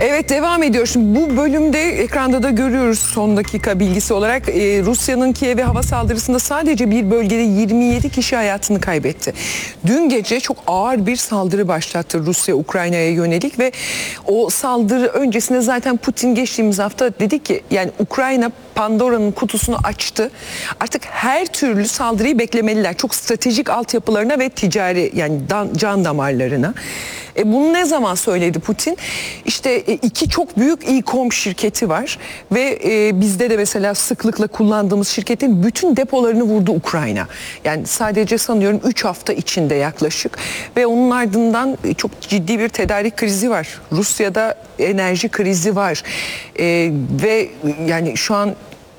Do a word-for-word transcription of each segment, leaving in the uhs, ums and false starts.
Evet, devam ediyor. Şimdi bu bölümde ekranda da görüyoruz son dakika bilgisi olarak. Ee, Rusya'nın Kiev'e hava saldırısında sadece bir bölgede yirmi yedi kişi hayatını kaybetti. Dün gece çok ağır bir saldırı başlattı Rusya Ukrayna'ya yönelik ve o saldırı öncesinde zaten Putin geçtiğimiz hafta dedi ki yani Ukrayna Pandora'nın kutusunu açtı. Artık her türlü saldırıyı beklemeliler. Çok stratejik altyapılarına ve ticari yani can damarlarına. E bunu ne zaman söyledi Putin? İşte e, iki çok büyük e-com şirketi var ve e, bizde de mesela sıklıkla kullandığımız şirketin bütün depolarını vurdu Ukrayna. Yani sadece sanıyorum üç hafta içinde yaklaşık ve onun ardından e, çok ciddi bir tedarik krizi var. Rusya'da enerji krizi var e, ve yani şu an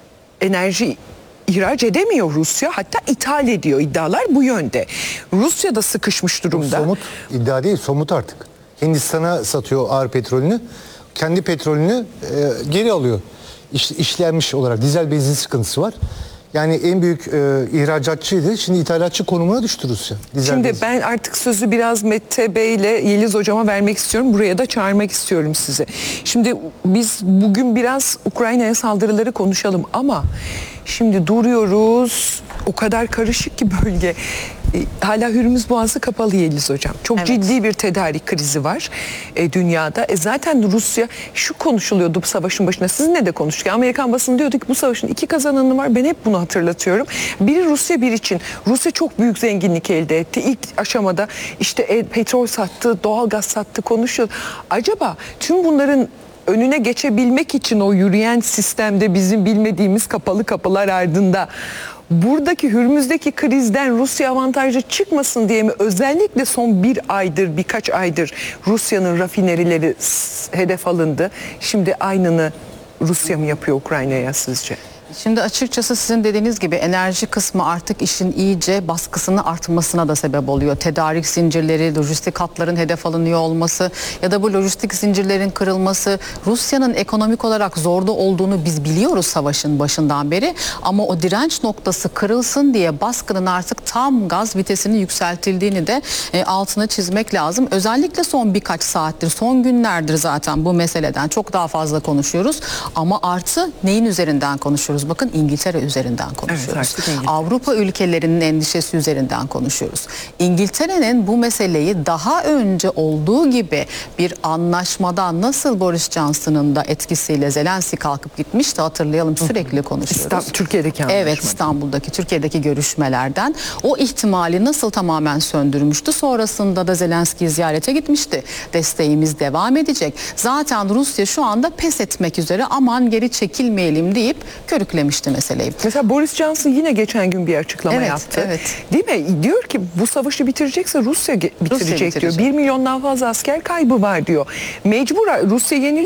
enerji ihraç edemiyor Rusya, hatta ithal ediyor, iddialar bu yönde. Rusya da sıkışmış durumda. Bu somut iddia değil, somut artık. Hindistan'a satıyor ağır petrolünü, kendi petrolünü e, geri alıyor. İş, işlenmiş olarak dizel benzin sıkıntısı var. Yani en büyük e, ihracatçıydı. Şimdi ithalatçı konumuna düştü Rusya. Dizel Şimdi benzin. ben artık sözü biraz Mete Bey ile Yeliz Hocama vermek istiyorum. Buraya da çağırmak istiyorum sizi. Şimdi biz bugün biraz Ukrayna'ya saldırıları konuşalım ama şimdi duruyoruz. O kadar karışık ki bölge. Hala Hürmüz Boğazı kapalı Yeliz Hocam. Çok evet. ciddi bir tedarik krizi var e, dünyada. E, zaten Rusya şu konuşuluyordu bu savaşın başında. Sizinle de konuştuk. Amerikan basını diyordu ki bu savaşın iki kazananı var. Ben hep bunu hatırlatıyorum. Biri Rusya, bir için. Rusya çok büyük zenginlik elde etti. İlk aşamada işte e, petrol sattı, doğalgaz sattı konuşuyor. Acaba tüm bunların önüne geçebilmek için o yürüyen sistemde bizim bilmediğimiz kapalı kapılar ardında buradaki Hürmüz'deki krizden Rusya avantajlı çıkmasın diye mi özellikle son bir aydır, birkaç aydır Rusya'nın rafinerileri hedef alındı? Şimdi aynını Rusya mı yapıyor Ukrayna'ya sizce? Şimdi açıkçası sizin dediğiniz gibi enerji kısmı artık işin iyice baskısını artmasına da sebep oluyor. Tedarik zincirleri, lojistik hatların hedef alınıyor olması ya da bu lojistik zincirlerin kırılması, Rusya'nın ekonomik olarak zorda olduğunu biz biliyoruz savaşın başından beri. Ama o direnç noktası kırılsın diye baskının artık tam gaz vitesini yükseltildiğini de e, altına çizmek lazım. Özellikle son birkaç saattir, son günlerdir zaten bu meseleden çok daha fazla konuşuyoruz. Ama artı neyin üzerinden konuşuyoruz? Bakın İngiltere üzerinden konuşuyoruz. Evet, Avrupa ülkelerinin endişesi üzerinden konuşuyoruz. İngiltere'nin bu meseleyi daha önce olduğu gibi bir anlaşmadan nasıl Boris Johnson'ın da etkisiyle Zelenski kalkıp gitmişti hatırlayalım, sürekli konuşuyoruz. İstanbul, Türkiye'deki anlaşma. Evet, İstanbul'daki, Türkiye'deki görüşmelerden o ihtimali nasıl tamamen söndürmüştü. Sonrasında da Zelenski'yi ziyarete gitmişti. Desteğimiz devam edecek. Zaten Rusya şu anda pes etmek üzere, aman geri çekilmeyelim deyip körüklemişti meseleyi. Mesela Boris Johnson yine geçen gün bir açıklama evet, yaptı. Evet. Değil mi? Diyor ki bu savaşı bitirecekse Rusya bitirecek, Rusya bitirecek diyor. Bir milyondan fazla asker kaybı var diyor. Mecbur Rusya yeniliyor.